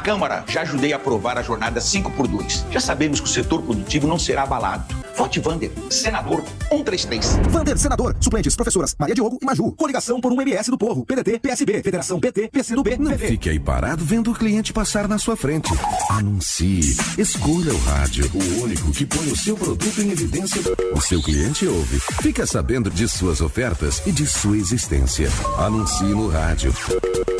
Câmara, já ajudei a aprovar a jornada 5x2. Já sabemos que o setor produtivo não será abalado. Vote Vander, senador 133. Vander, senador. Suplentes, professoras Maria Diogo e Maju. Coligação por um MS do Povo. PDT, PSB, Federação PT, PCdoB. Não fique aí parado vendo o cliente passar na sua frente. Anuncie. Escolha o rádio, o único que põe o seu produto em evidência. O seu cliente ouve. Fica sabendo de suas ofertas e de sua existência. Anuncie no rádio.